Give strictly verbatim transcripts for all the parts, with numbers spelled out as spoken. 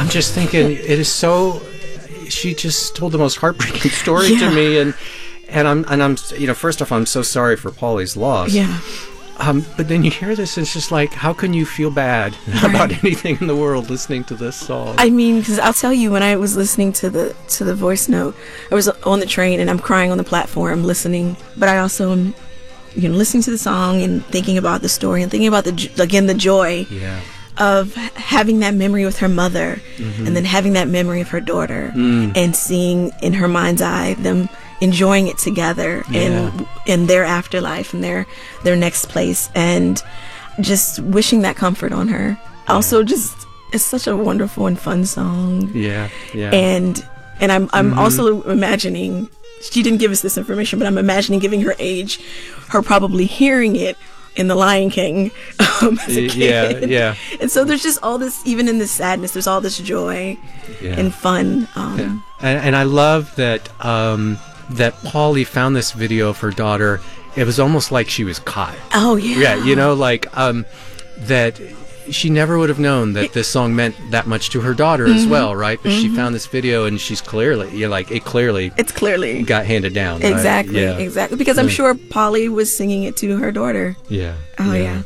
I'm just thinking, it is so. She just told the most heartbreaking story Yeah. to me, and and I'm and I'm you know, first off, I'm so sorry for Polly's loss. Yeah. Um, but then you hear this, and it's just like, how can you feel bad about anything in the world listening to this song? I mean, because I'll tell you, when I was listening to the to the voice note, I was on the train and I'm crying on the platform listening, but I also am, you know, listening to the song and thinking about the story and thinking about the j- again the joy Yeah. of having that memory with her mother, Mm-hmm. and then having that memory of her daughter, Mm. and seeing in her mind's eye them enjoying it together and in their afterlife and their their next place, and just wishing that comfort on her. Also, just it's such a wonderful and fun song, Yeah. Yeah. and and I'm I'm also imagining, she didn't give us this information, but I'm imagining, giving her age, her probably hearing it in The Lion King um, as a Y- kid. yeah, yeah. And so there's just all this, even in this sadness, there's all this joy Yeah. and fun. Um, Yeah. And, and I love that um, that Polly found this video of her daughter. It was almost like she was caught. Oh yeah. Yeah, you know, like um, that she never would have known that this song meant that much to her daughter as well, right? But she found this video, and she's clearly, you know, like it clearly It's clearly got handed down. right? exactly, Yeah. exactly, because I'm sure Polly was singing it to her daughter. Yeah. Oh yeah.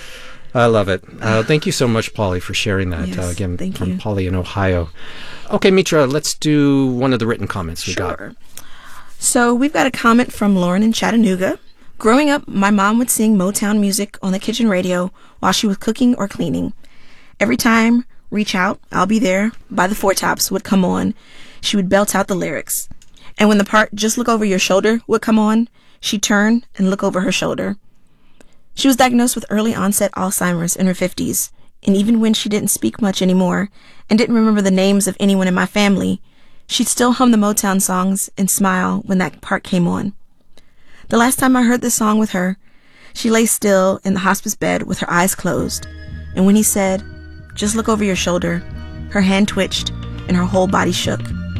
I love it. Uh, thank you so much, Polly, for sharing that. Yes, uh, again, thank from you. Polly in Ohio. Okay, Mitra, let's do one of the written comments we got. Sure. So we've got a comment from Lauren in Chattanooga. Growing up, my mom would sing Motown music on the kitchen radio while she was cooking or cleaning. Every time Reach Out, I'll Be There by the Four Tops would come on, she would belt out the lyrics. And when the part Just Look Over Your Shoulder would come on, she'd turn and look over her shoulder. She was diagnosed with early onset Alzheimer's in her fifties, and even when she didn't speak much anymore and didn't remember the names of anyone in my family, she'd still hum the Motown songs and smile when that part came on. The last time I heard this song with her, she lay still in the hospice bed with her eyes closed, and when he said, "Just look over your shoulder," her hand twitched and her whole body shook.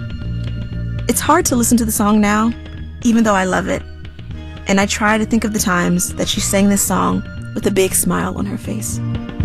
It's hard to listen to the song now, even though I love it, and I try to think of the times that she sang this song with a big smile on her face.